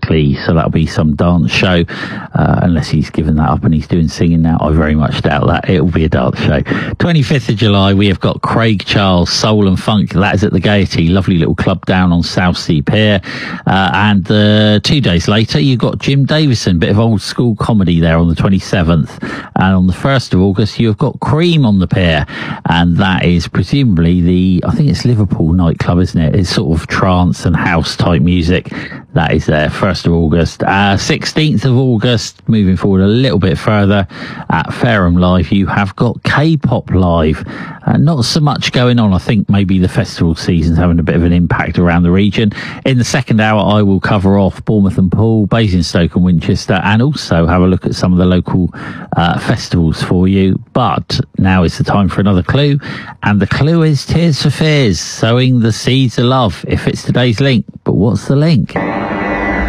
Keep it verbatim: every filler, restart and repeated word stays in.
likely. So that'll be some dance show, uh, unless he's given that up and he's doing singing now. I very much doubt that. It will be a dance show. twenty-fifth of July, we have got Craig Charles, Soul and Funk. That is at the Gaiety, lovely little club down on Southsea Pier. Uh, and uh, two days later, you've got Jim Davison, bit of old school comedy there on the twenty-seventh. And on the first of August, you've got Cream on the pier. And that is presumably the, I think it's Liverpool nightclub, isn't it? It's sort of trance and house type music. That is there, first of August. Uh, sixteenth of August, moving forward a little bit further, at Fareham Live, you have got K-pop Live. Uh, not so much going on. I think maybe the festival season's having a bit of an impact around the region. In the second hour, I will cover off Bournemouth and Poole, Basingstoke and Winchester, and also have a look at some of the local uh, festivals for you. But now is the time for another clue, and the clue is Tears for Fears, sowing the seeds of love, if it's today's link. But what's the link?